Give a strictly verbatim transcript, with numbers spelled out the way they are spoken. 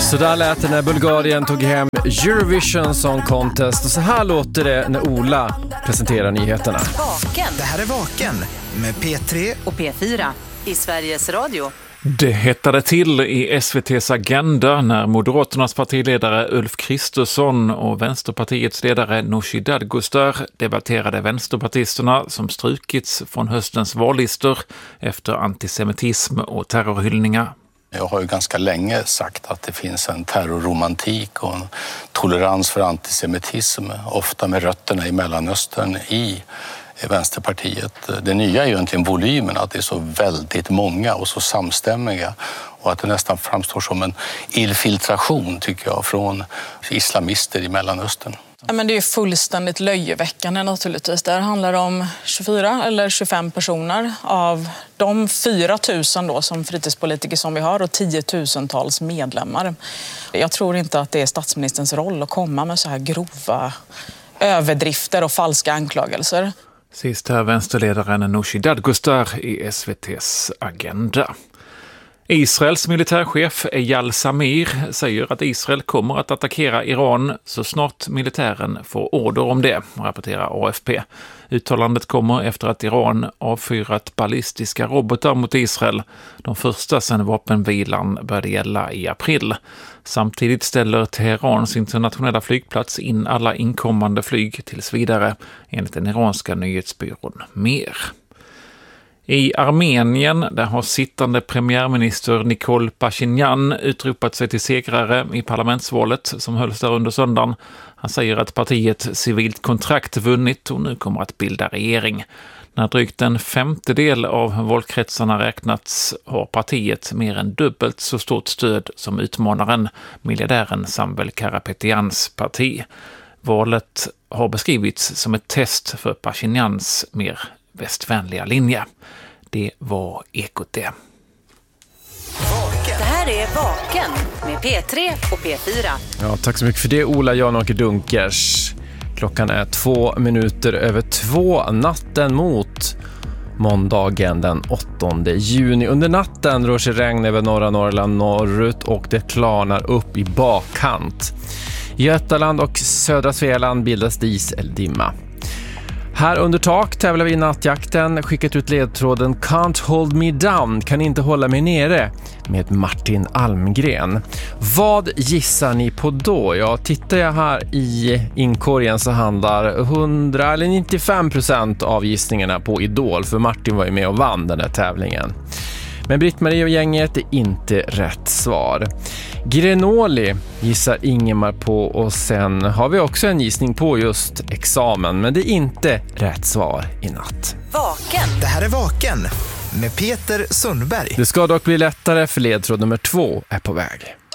Så där lät det när Bulgarien tog hem Eurovision Song Contest. Och så här låter det när Ola presenterar nyheterna. Vaken. Det här är Vaken med P tre och P fyra i Sveriges Radio. Det hettade till i S V T:s Agenda när Moderaternas partiledare Ulf Kristersson och Vänsterpartiets ledare Nooshi Dadgostar debatterade vänsterpartisterna som strukits från höstens vallistor efter antisemitism och terrorhyllningar. Jag har ju ganska länge sagt att det finns en terrorromantik och en tolerans för antisemitism, ofta med rötterna i Mellanöstern i Vänsterpartiet. Det nya är ju egentligen volymen, att det är så väldigt många och så samstämmiga och att det nästan framstår som en infiltration, tycker jag, från islamister i Mellanöstern. Ja, men det är fullständigt löjeväckande naturligtvis. Det här handlar om tjugofyra eller tjugofem personer av de fyra tusen då som fritidspolitiker som vi har och tiotusentals medlemmar. Jag tror inte att det är statsministerns roll att komma med så här grova överdrifter och falska anklagelser. Sist här vänsterledaren Nooshi Dadgostar i S V T:s Agenda. Israels militärchef Eyal Zamir säger att Israel kommer att attackera Iran så snart militären får order om det, rapporterar A F P. Uttalandet kommer efter att Iran avfyrat ballistiska robotar mot Israel, de första sedan vapenvilan började gälla i april. Samtidigt ställer Teherans internationella flygplats in alla inkommande flyg tills vidare, enligt den iranska nyhetsbyrån Mer. I Armenien där har sittande premiärminister Nikol Pashinyan utropat sig till segrare i parlamentsvalet som hölls där under söndagen. Han säger att partiet civilt kontrakt vunnit och nu kommer att bilda regering. När drygt en femtedel av valkretsarna räknats har partiet mer än dubbelt så stort stöd som utmanaren, miljardären Samvel Karapetians parti. Valet har beskrivits som ett test för Pashinyans mer västvänliga linje. Det var Ekot det. Det här är Vaken med P tre och P fyra. Ja, tack så mycket för det, Ola Jan-Åke Dunkers. Klockan är två minuter över två natten mot måndagen den åttonde juni. Under natten rör sig regn över norra Norrland norrut och det klarnar upp i bakkant. I Götaland och södra Svealand bildas dieseldimma. Här under tak tävlar vi i nattjakten, skickat ut ledtråden Can't hold me down, kan inte hålla mig nere, med Martin Almgren. Vad gissar ni på då? Ja, tittar jag här i inkorgen så handlar hundra eller nittiofem procent av gissningarna på Idol, för Martin var ju med och vann den här tävlingen. Men Britt-Marie och gänget är inte rätt svar. Grenoli gissar Ingemar på och sen har vi också en gissning på just examen, men det är inte rätt svar i natt. Vaken. Det här är Vaken med Peter Sundberg. Det ska dock bli lättare för ledtråd nummer två är på väg.